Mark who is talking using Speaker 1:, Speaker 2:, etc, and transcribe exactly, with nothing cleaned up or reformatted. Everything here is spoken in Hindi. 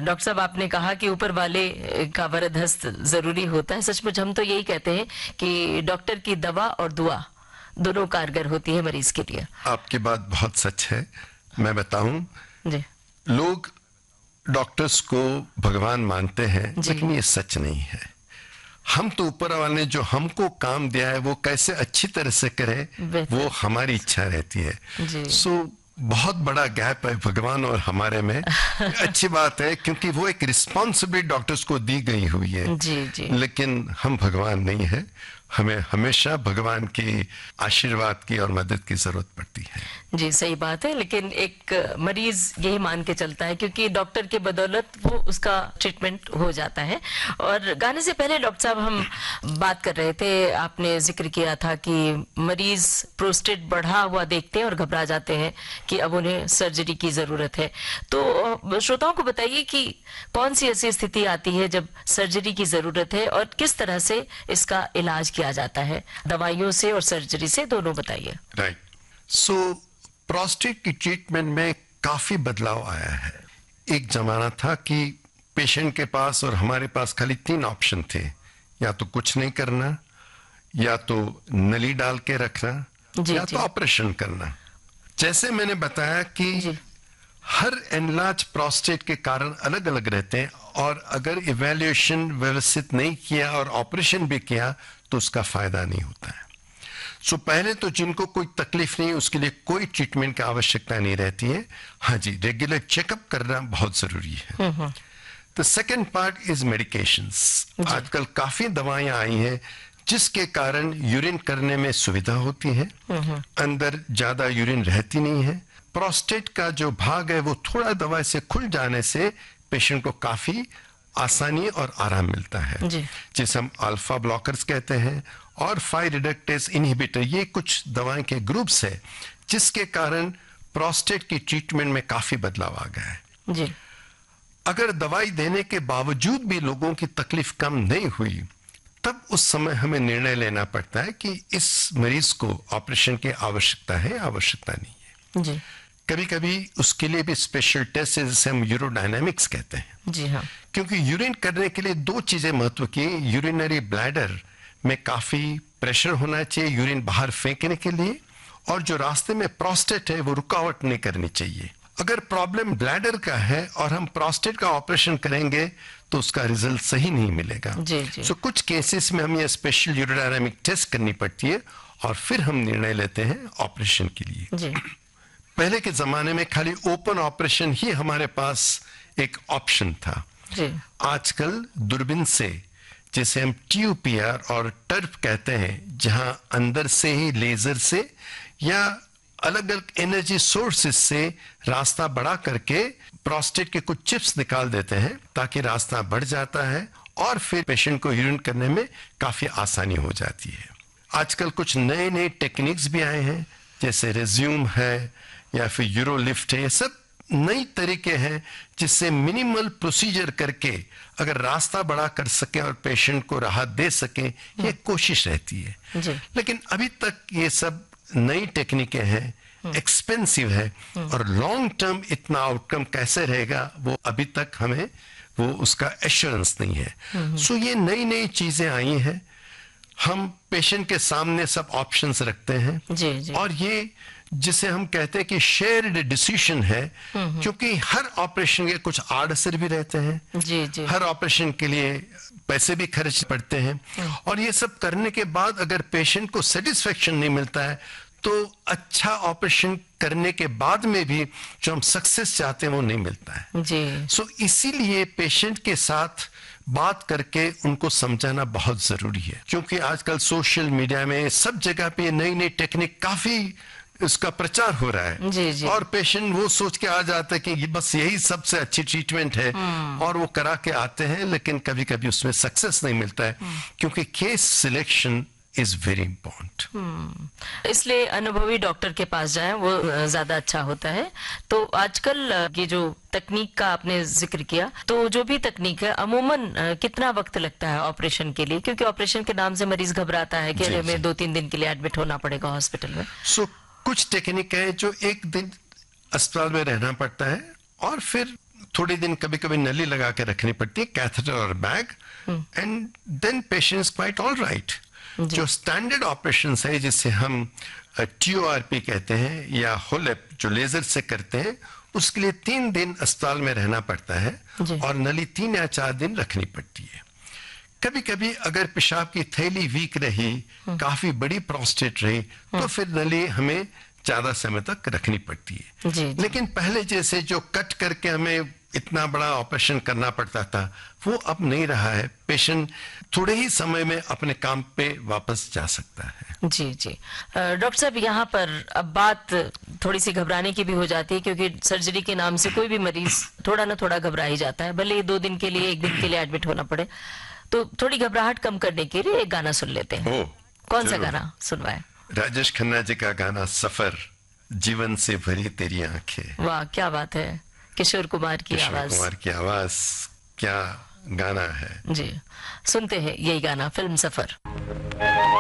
Speaker 1: डॉक्टर साहब, आपने कहा कि ऊपर वाले का वरद हस्त जरूरी होता है। सचमुच हम तो यही कहते हैं कि डॉक्टर की दवा और दुआ दोनों कारगर होती है मरीज के लिए।
Speaker 2: आपकी बात बहुत सच है। मैं बताऊं
Speaker 1: जी,
Speaker 2: लोग डॉक्टर्स को भगवान मानते हैं, लेकिन ये सच नहीं है। हम तो ऊपर वाले जो हमको काम दिया है वो कैसे अच्छी तरह से करें वो हमारी इच्छा रहती है। सो बहुत बड़ा गैप है भगवान और हमारे में। अच्छी बात है क्योंकि वो एक रिस्पॉन्सिबिलिटी डॉक्टर्स को दी गई हुई है।
Speaker 1: जी, जी।
Speaker 2: लेकिन हम भगवान नहीं है, हमें हमेशा भगवान की आशीर्वाद की और मदद की जरूरत पड़ती है।
Speaker 1: जी, सही बात है। लेकिन एक मरीज यही मान के चलता है क्योंकि डॉक्टर के बदौलत वो उसका ट्रीटमेंट हो जाता है। और गाने से पहले डॉक्टर साहब हम बात कर रहे थे, आपने जिक्र किया था कि मरीज प्रोस्टेट बढ़ा हुआ देखते हैं और घबरा जाते हैं कि अब उन्हें सर्जरी की जरूरत है। तो श्रोताओं को बताइए कि कौन सी ऐसी स्थिति आती है जब सर्जरी की जरूरत है और किस तरह से इसका इलाज किया जाता है, दवाइयों से और सर्जरी से, दोनों बताइए।
Speaker 2: राइट। सो प्रोस्टेट की ट्रीटमेंट में काफी बदलाव आया है। एक जमाना था कि पेशेंट के पास और हमारे पास खाली तीन ऑप्शन थे, या तो कुछ नहीं करना, या तो नली डाल के रखना,
Speaker 1: जी,
Speaker 2: या
Speaker 1: जी।
Speaker 2: तो ऑपरेशन करना। जैसे मैंने बताया कि
Speaker 1: जी।
Speaker 2: हर एनलार्ज प्रोस्टेट के कारण अलग अलग रहते हैं, और अगर इवैल्यूएशन व्यवस्थित नहीं किया और ऑपरेशन भी किया तो उसका फायदा नहीं होता है। सो so, पहले तो जिनको कोई तकलीफ नहीं, उसके लिए कोई ट्रीटमेंट की आवश्यकता नहीं रहती है। हाँ जी, रेगुलर चेकअप करना बहुत जरूरी है। The second part is medications. आजकल काफी दवाइयां आई हैं जिसके कारण यूरिन करने में सुविधा होती है, अंदर ज्यादा यूरिन रहती नहीं है। प्रोस्टेट का जो भाग है वो थोड़ा दवाई से खुल जाने से पेशेंट को काफी आसानी और आराम मिलता है, जिसे हम अल्फा ब्लॉकर्स कहते हैं और फाइव रिडक्टेज इनहिबिटर। ये कुछ दवाएं के ग्रुप्स है जिसके कारण प्रोस्टेट की ट्रीटमेंट में काफी बदलाव आ गया है।
Speaker 1: जी।
Speaker 2: अगर दवाई देने के बावजूद भी लोगों की तकलीफ कम नहीं हुई, तब उस समय हमें निर्णय लेना पड़ता है कि इस मरीज को ऑपरेशन की आवश्यकता है, आवश्यकता नहीं है।
Speaker 1: जी।
Speaker 2: कभी कभी उसके लिए भी स्पेशल टेस्ट है जिसे हम यूरोडायनामिक्स कहते हैं।
Speaker 1: जी हाँ।
Speaker 2: क्योंकि यूरिन करने के लिए दो चीजें महत्व की। यूरिनरी ब्लैडर में काफी प्रेशर होना चाहिए यूरिन बाहर फेंकने के लिए, और जो रास्ते में प्रोस्टेट है वो रुकावट नहीं करनी चाहिए। अगर प्रॉब्लम ब्लैडर का है और हम प्रोस्टेट का ऑपरेशन करेंगे तो उसका रिजल्ट सही नहीं मिलेगा।
Speaker 1: जी, जी।
Speaker 2: सो कुछ केसेस में हमें स्पेशल यूरोडायनामिक टेस्ट करनी पड़ती है और फिर हम निर्णय लेते हैं ऑपरेशन के लिए।
Speaker 1: जी।
Speaker 2: पहले के जमाने में खाली ओपन ऑपरेशन ही हमारे पास एक ऑप्शन था।
Speaker 1: जी।
Speaker 2: आजकल दूरबीन से, जिसे हम टीयूपीआर और टर्फ कहते हैं, जहां अंदर से ही लेजर से या अलग अलग एनर्जी सोर्सेस से रास्ता बड़ा करके प्रोस्टेट के कुछ चिप्स निकाल देते हैं ताकि रास्ता बढ़ जाता है और फिर पेशेंट को यूरिन करने में काफी आसानी हो जाती है। आजकल कुछ नए नए टेक्निक्स भी आए हैं, जैसे रेज्यूम है या फिर यूरोलिफ्ट है। ये सब नई तरीके हैं जिससे मिनिमल प्रोसीजर करके अगर रास्ता बड़ा कर सके और पेशेंट को राहत दे सके, ये कोशिश रहती है।
Speaker 1: जी।
Speaker 2: लेकिन अभी तक ये सब नई टेक्निकें हैं, एक्सपेंसिव है, और लॉन्ग टर्म इतना आउटकम कैसे रहेगा वो अभी तक हमें वो उसका एश्योरेंस नहीं है। सो ये नई नई चीजें आई हैं, हम पेशेंट के सामने सब ऑप्शंस रखते हैं।
Speaker 1: जी, जी।
Speaker 2: और ये जिसे हम कहते हैं कि शेयर्ड डिसीजन है, क्योंकि हर ऑपरेशन के कुछ आड़ असर भी रहते हैं।
Speaker 1: जी, जी।
Speaker 2: हर ऑपरेशन के लिए पैसे भी खर्च पड़ते हैं, और ये सब करने के बाद अगर पेशेंट को सेटिस्फेक्शन नहीं मिलता है तो अच्छा ऑपरेशन करने के बाद में भी जो हम सक्सेस चाहते हैं वो नहीं मिलता है।
Speaker 1: जी।
Speaker 2: सो इसीलिए पेशेंट के साथ बात करके उनको समझाना बहुत जरूरी है, क्योंकि आजकल सोशल मीडिया में सब जगह पे नई नई टेक्निक काफी उसका प्रचार हो रहा है।
Speaker 1: जी, जी।
Speaker 2: और पेशेंट वो सोच के आ जाता है कि ये बस यही सबसे अच्छी ट्रीटमेंट है, और वो करा के आते हैं, लेकिन कभी कभी उसमें सक्सेस नहीं मिलता है, क्योंकि case selection is very important.
Speaker 1: इसलिए अनुभवी डॉक्टर के पास जाएं, वो ज्यादा अच्छा होता है। तो आजकल ये जो तकनीक का आपने जिक्र किया, तो जो भी तकनीक है अमूमन कितना वक्त लगता है ऑपरेशन के लिए? क्योंकि ऑपरेशन के नाम से मरीज घबराता है कि अरे हमें दो तीन दिन के लिए एडमिट होना पड़ेगा हॉस्पिटल में।
Speaker 2: सो कुछ टेक्निक है जो एक दिन अस्पताल में रहना पड़ता है और फिर थोड़े दिन कभी कभी नली लगा के रखनी पड़ती है, कैथेटर और bag, and then patients quite all right. जो स्टैंडर्ड ऑपरेशन है जिसे हम टी ओ आर पी कहते हैं या होलेप जो लेजर से करते हैं, उसके लिए तीन दिन अस्पताल में रहना पड़ता है और नली तीन या चार दिन रखनी पड़ती है। कभी कभी अगर पेशाब की थैली वीक रही, काफी बड़ी प्रोस्टेट रही, तो फिर नली हमें ज्यादा समय तक रखनी पड़ती है।
Speaker 1: जी, जी।
Speaker 2: लेकिन पहले जैसे जो कट करके हमें इतना बड़ा ऑपरेशन करना पड़ता था, वो अब नहीं रहा है। पेशेंट थोड़े ही समय में अपने काम पे वापस जा सकता है।
Speaker 1: जी जी। अ, डॉक्टर साहब, यहाँ पर अब बात थोड़ी सी घबराने की भी हो जाती है, क्योंकि सर्जरी के नाम से कोई भी मरीज थोड़ा ना थोड़ा घबरा ही जाता है, भले ही दो दिन के लिए, एक दिन के लिए एडमिट होना पड़े। तो थोड़ी घबराहट कम करने के लिए एक गाना सुन लेते हैं।
Speaker 2: ओ,
Speaker 1: कौन सा
Speaker 2: जरूर।
Speaker 1: गाना सुनवाए?
Speaker 2: राजेश खन्ना जी का गाना सफर, जीवन से भरी तेरी आंखें।
Speaker 1: वाह, क्या बात है, किशोर कुमार की
Speaker 2: किशोर
Speaker 1: आवाज।
Speaker 2: कुमार की आवाज, क्या गाना है।
Speaker 1: जी, सुनते हैं यही गाना, फिल्म सफर।